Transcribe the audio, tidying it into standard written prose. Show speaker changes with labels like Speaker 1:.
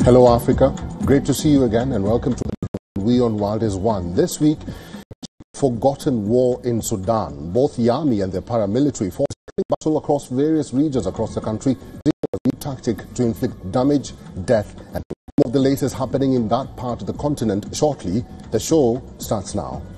Speaker 1: Hello Africa, great to see you again and welcome to the We on World is One. This week, forgotten war in Sudan. Both the army and the paramilitary forces battle across various regions across the country, a new tactic to inflict damage, death, and more of the latest happening in that part of the continent shortly. The show starts now.